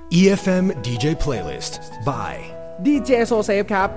EFM DJ Playlist by DJ Joseph ครับ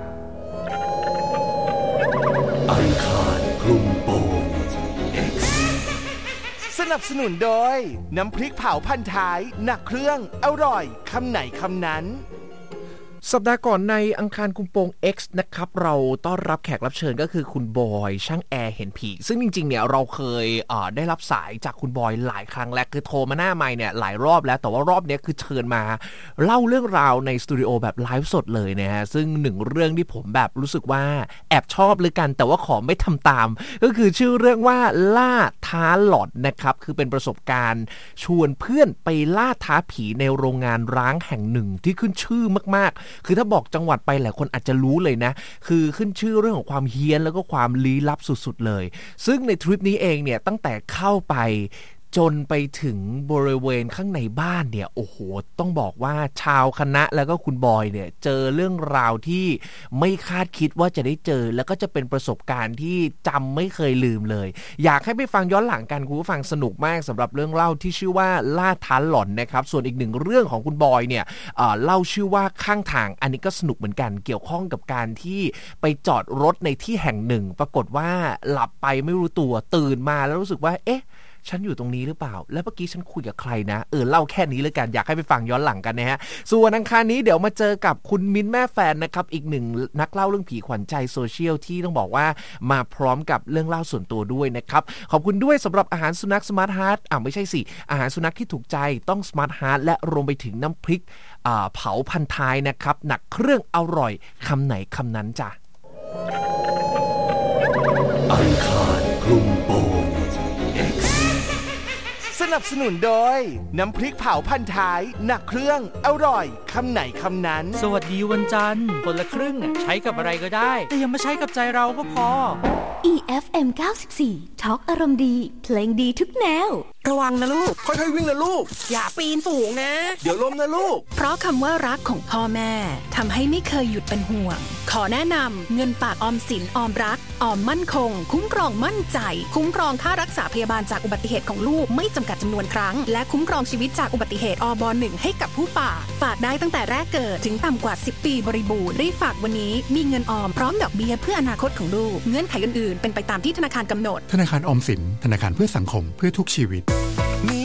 อังคารคลุมโปง X สนับสนุนโดยน้ำพริกเผาพันท้ายหนักเครื่องอร่อยคำไหนคำนั้นสัปดาห์ก่อนในอังคารคุมโปง X นะครับเราต้อนรับแขกรับเชิญก็คือคุณบอยช่างแอร์เห็นผีซึ่งจริงๆเนี่ยเราเคยได้รับสายจากคุณบอยหลายครั้งแล้วคือโทรมาหน้าไมค์เนี่ยหลายรอบแล้วแต่ว่ารอบนี้คือเชิญมาเล่าเรื่องราวในสตูดิโอแบบไลฟ์สดเลยนะฮะซึ่งหนึ่งเรื่องที่ผมแบบรู้สึกว่าแอบชอบเลยกันแต่ว่าขอไม่ทำตามก็คือชื่อเรื่องว่าล่าท้าหลอนนะครับคือเป็นประสบการณ์ชวนเพื่อนไปล่าท้าผีในโรงงานร้างแห่งหนึ่งที่ขึ้นชื่อมากๆคือถ้าบอกจังหวัดไปหลายคนอาจจะรู้เลยนะคือขึ้นชื่อเรื่องของความเฮี้ยนแล้วก็ความลี้ลับสุดๆเลยซึ่งในทริปนี้เองเนี่ยตั้งแต่เข้าไปจนไปถึงบริเวณข้างในบ้านเนี่ยโอ้โหต้องบอกว่าชาวคณะแล้วก็คุณบอยเนี่ยเจอเรื่องราวที่ไม่คาดคิดว่าจะได้เจอแล้วก็จะเป็นประสบการณ์ที่จำไม่เคยลืมเลยอยากให้ไปฟังย้อนหลังกันคุณผู้ฟังสนุกมากสำหรับเรื่องเล่าที่ชื่อว่าล่าท้าหลอนนะครับส่วนอีกหนึ่งเรื่องของคุณบอยเนี่ยเล่าชื่อว่าข้างทางอันนี้ก็สนุกเหมือนกันเกี่ยวข้องกับการที่ไปจอดรถในที่แห่งหนึ่งปรากฏว่าหลับไปไม่รู้ตัวตื่นมาแล้วรู้สึกว่าเอ๊ะฉันอยู่ตรงนี้หรือเปล่าแล้วเมื่อกี้ฉันคุยกับใครนะเล่าแค่นี้เลยกันอยากให้ไปฟังย้อนหลังกันนะฮะส่วนอังคารนี้เดี๋ยวมาเจอกับคุณมิ้นแม่แฟนนะครับอีกหนึ่งนักเล่าเรื่องผีขวัญใจโซเชียลที่ต้องบอกว่ามาพร้อมกับเรื่องเล่าส่วนตัวด้วยนะครับขอบคุณด้วยสำหรับอาหารสุนัขสมาร์ทฮาร์ทไม่ใช่สิอาหารสุนัขที่ถูกใจต้องสมาร์ทฮาร์ทและรวมไปถึงน้ำพริกเผาพันท้ายนะครับหนักเครื่องอร่อยคำไหนคำนั้นจ้ะอังคารคลุมโปงสนับสนุนโดยน้ำพริกเผาพันท้ายหนักเครื่องอร่อยคำไหนคำนั้นสวัสดีวันจันทร์คนละครึ่งใช้กับอะไรก็ได้แต่อย่ามาใช้กับใจเราก็พอ EFM 94 Talk อารมณ์ดีเพลงดีทุกแนวระวังนะลูกค่อยๆวิ่งนะลูกอย่าปีนสูงนะเดี๋ยวล้มนะลูกเพราะคำว่ารักของพ่อแม่ทำให้ไม่เคยหยุดเป็นห่วงขอแนะนำเงินฝากออมสินออมรักออมมั่นคงคุ้มครองมั่นใจคุ้มครองค่ารักษาพยาบาลจากอุบัติเหตุของลูกไม่จำกัดจำนวนครั้งและคุ้มครองชีวิตจากอุบัติเหตุอบ.1 ให้กับผู้ฝากได้ตั้งแต่แรกเกิดถึงต่ำกว่า10ปีบริบูรณ์รีบฝากวันนี้มีเงินออมพร้อมดอกเบี้ยเพื่ออนาคตของลูกเงื่อนไขอื่นๆเป็นไปตามที่ธนาคารกำหนดธนาคารออมสินธนาคารเพื่อสังคมเพื่อทุกชีวิต